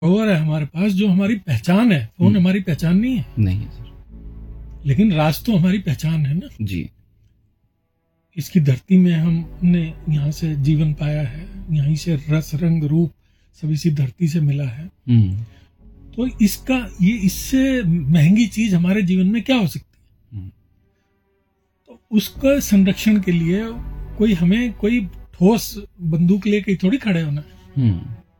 और है हमारे पास जो हमारी पहचान है, फोन हमारी पहचान नहीं है। नहीं है सर। लेकिन राज तो हमारी पहचान है ना जी। इसकी धरती में हमने यहाँ से जीवन पाया है, यहीं से रस रंग रूप सब इसी धरती से मिला है। तो इसका ये इससे महंगी चीज हमारे जीवन में क्या हो सकती है? तो उसका संरक्षण के लिए कोई ठोस बंदूक लेके थोड़ी खड़े होना है।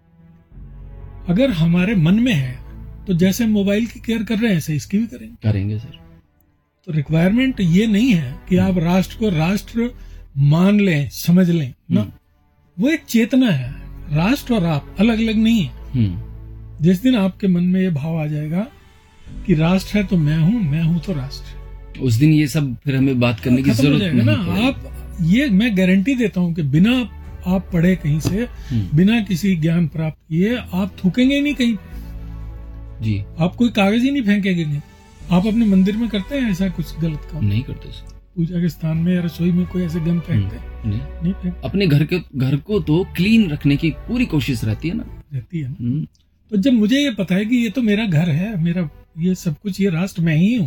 अगर हमारे मन में है तो जैसे मोबाइल की केयर कर रहे हैं ऐसे इसकी भी करेंगे सर। तो रिक्वायरमेंट ये नहीं है कि आप राष्ट्र को राष्ट्र मान लें, समझ लें ना। वो एक चेतना है। राष्ट्र और आप अलग अलग नहीं है। जिस दिन आपके मन में ये भाव आ जाएगा कि राष्ट्र है तो मैं हूं तो राष्ट्र, उस दिन ये सब फिर हमें बात करने की जरूरत नहीं ना। आप ये मैं गारंटी देता हूं कि बिना आप पढ़े कहीं से, बिना किसी ज्ञान प्राप्त किए आप थूकेंगे ही नहीं कहीं जी। आप कोई कागज ही नहीं फेंकेंगे। आप अपने मंदिर में करते हैं ऐसा कुछ गलत काम? नहीं करते सर। पूजा के स्थान में या रसोई में कोई ऐसे गंद फेंकते हैं? नहीं फेंकते। अपने घर को तो क्लीन रखने की पूरी कोशिश रहती है ना। तो जब मुझे ये पता है कि ये तो मेरा घर है, मेरा ये सब कुछ, ये राष्ट्र मैं ही हूँ,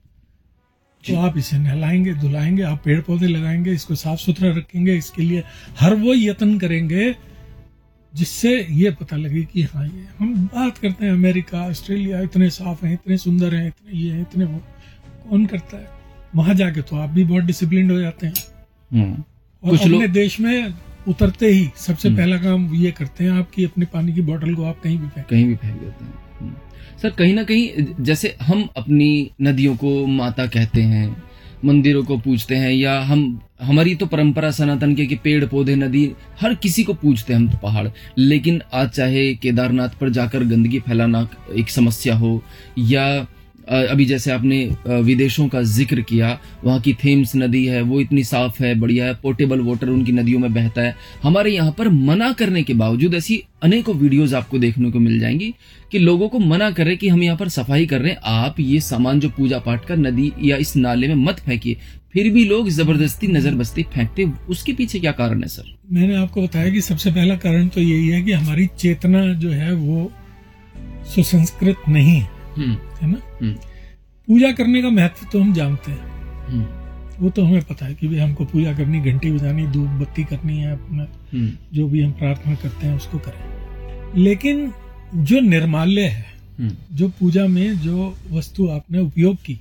तो आप इसे नहलाएंगे, धुलाएंगे, आप पेड़ पौधे लगाएंगे, इसको साफ सुथरा रखेंगे, इसके लिए हर वो यत्न करेंगे जिससे ये पता लगे कि हाँ, ये हम बात करते हैं अमेरिका, ऑस्ट्रेलिया इतने साफ हैं, इतने सुंदर हैं, इतने ये हैं, इतने वो, कौन करता है? वहां जाके तो आप भी बहुत डिसिप्लिन हो जाते हैं। और अपने देश में उतरते ही सबसे पहला काम ये करते हैं आपकी अपने पानी की बोतल को आप कहीं भी फेंक देते हैं। सर कहीं ना कहीं जैसे हम अपनी नदियों को माता कहते हैं, मंदिरों को पूजते हैं, या हमारी तो परंपरा सनातन के कि पेड़ पौधे नदी हर किसी को पूजते हैं हम तो पहाड़। लेकिन आज चाहे केदारनाथ पर जाकर गंदगी फैलाना एक समस्या हो, या अभी जैसे आपने विदेशों का जिक्र किया, वहाँ की थेम्स नदी है वो इतनी साफ है, बढ़िया है, पोर्टेबल वाटर उनकी नदियों में बहता है। हमारे यहाँ पर मना करने के बावजूद ऐसी अनेकों वीडियोस आपको देखने को मिल जाएंगी कि लोगों को मना कर रहे कि हम यहाँ पर सफाई कर रहे हैं, आप ये सामान जो पूजा पाठ का नदी या इस नाले में मत फेंकिए, फिर भी लोग जबरदस्ती नजरबस्ती फेंकते। उसके पीछे क्या कारण है सर? मैंने आपको बताया कि सबसे पहला कारण तो यही है कि हमारी चेतना जो है वो सुसंस्कृत नहीं है, है ना। पूजा करने का महत्व तो हम जानते हैं, वो तो हमें पता है कि भाई हमको पूजा करनी, घंटी बजानी, धूप बत्ती करनी है, अपना जो भी हम प्रार्थना करते हैं उसको करें। लेकिन जो निर्माल्य है, जो पूजा में जो वस्तु आपने उपयोग की,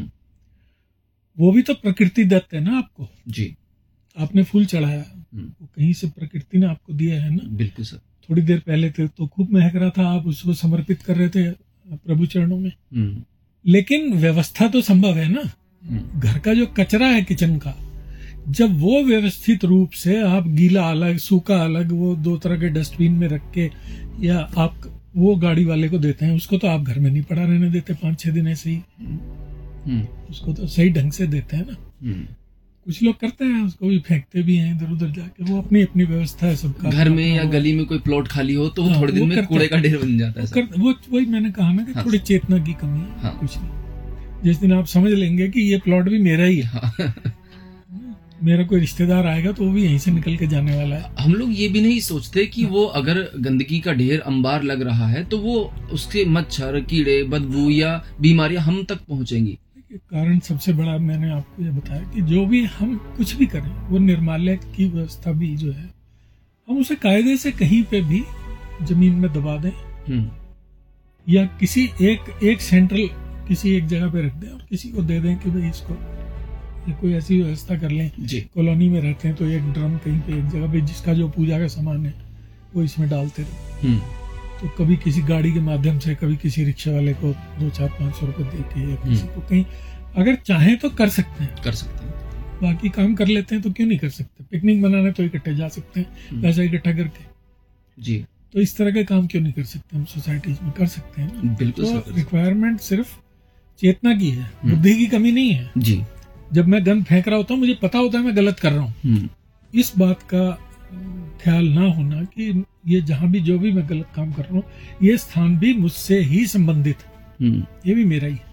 वो भी तो प्रकृति दत्त है ना आपको जी। आपने फूल चढ़ाया, वो कहीं से प्रकृति ने आपको दिया है ना। बिल्कुल सर। थोड़ी देर पहले तो खूब महक रहा था, आप उसको समर्पित कर रहे थे प्रभु चरणों में। लेकिन व्यवस्था तो संभव है ना। घर का जो कचरा है किचन का, जब वो व्यवस्थित रूप से आप गीला अलग सूखा अलग वो दो तरह के डस्टबिन में रख के, या आप वो गाड़ी वाले को देते हैं, उसको तो आप घर में नहीं पड़ा रहने देते 5-6 दिन ऐसे ही, उसको तो सही ढंग से देते हैं ना। कुछ लोग करते हैं उसको भी फेंकते भी हैं इधर उधर जाके, वो अपनी अपनी व्यवस्था है सबका। घर में या गली में कोई प्लॉट खाली हो तो थोड़े दिन में कूड़े का ढेर बन जाता है। वो वही मैंने कहा ना कि थोड़ी चेतना की कमी है, कुछ नहीं। जिस दिन आप समझ लेंगे कि ये प्लॉट भी मेरा ही है, मेरा कोई रिश्तेदार आएगा तो वो भी यहीं से निकल के जाने वाला है। हम लोग ये भी नहीं सोचते कि वो अगर गंदगी का ढेर अंबार लग रहा है तो वो उसके मच्छर, कीड़े, बदबू या बीमारियां हम तक पहुंचेंगी। कारण सबसे बड़ा मैंने आपको ये बताया कि जो भी हम कुछ भी करें, वो निर्माल्य की व्यवस्था भी जो है, हम उसे कायदे से कहीं पे भी जमीन में दबा दें, या किसी एक सेंट्रल किसी एक जगह पे रख दें और किसी को दे दें कि भाई इसको, या कोई ऐसी व्यवस्था कर लें। कॉलोनी में रहते हैं तो एक ड्रम कहीं पे एक जगह पे जिसका जो पूजा का सामान है वो इसमें डालते रहे। तो कभी किसी गाड़ी के माध्यम से, कभी किसी रिक्शा वाले को 2-4-500 रुपए दे के, या किसी को कहीं, अगर चाहें तो कर सकते हैं। बाकी काम कर लेते हैं तो क्यों नहीं कर सकते? पिकनिक मनाने तो इकट्ठे जा सकते हैं, पैसा इकट्ठा करके जी। तो इस तरह के काम क्यों नहीं कर सकते? हम सोसाइटीज में कर सकते हैं। बिल्कुल। तो रिक्वायरमेंट सिर्फ चेतना की है, बुद्धि की कमी नहीं है जी। जब मैं गंद फेंक रहा होता हूँ मुझे पता होता है मैं गलत कर रहा हूँ, इस बात का ख्याल ना होना कि ये जहां भी जो भी मैं गलत काम कर रहा हूँ, ये स्थान भी मुझसे ही संबंधित है, ये भी मेरा ही है।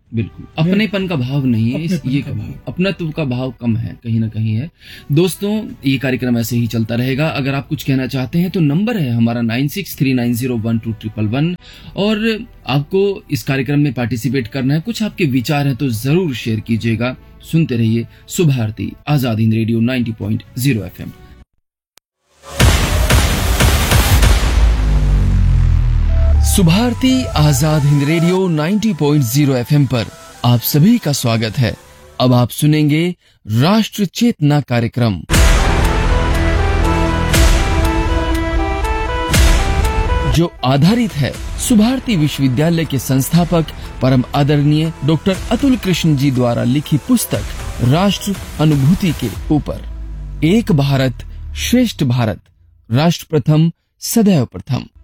बिल्कुल अपनेपन का भाव नहीं है, ये अपनत्व का भाव कम है, कहीं ना कहीं है। दोस्तों ये कार्यक्रम ऐसे ही चलता रहेगा। अगर आप कुछ कहना चाहते हैं तो नंबर है हमारा 9639012111 और आपको इस कार्यक्रम में पार्टिसिपेट करना है, कुछ आपके विचार हैं तो जरूर शेयर कीजिएगा। सुनते रहिए सुबह आरती आजाद हिंद रेडियो 90.0 FM। सुबह आरती आजाद हिंद रेडियो 90.0 FM पर आप सभी का स्वागत है। अब आप सुनेंगे राष्ट्र चेतना कार्यक्रम, जो आधारित है सुबह आरती विश्वविद्यालय के संस्थापक परम आदरणीय डॉक्टर अतुल कृष्ण जी द्वारा लिखी पुस्तक राष्ट्र अनुभूति के ऊपर। एक भारत श्रेष्ठ भारत, राष्ट्र प्रथम सदैव प्रथम।